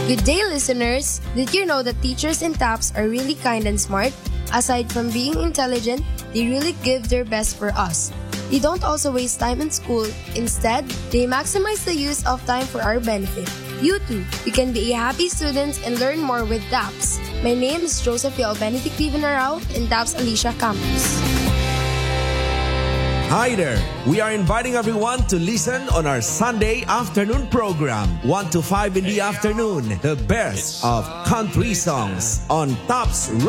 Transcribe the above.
Good day, listeners! Did you know that teachers in TAPS are really kind and smart? Aside from being intelligent, they really give their best for us. They don't also waste time in school. Instead, they maximize the use of time for our benefit. You too, you can be a happy student and learn more with TAPS. My name is Josephine Benedict Vivanarao in TAPS Alicia Campus. Hi there! We are inviting everyone to listen on our Sunday afternoon program, 1 to 5 in the afternoon, the best of country songs on TAPS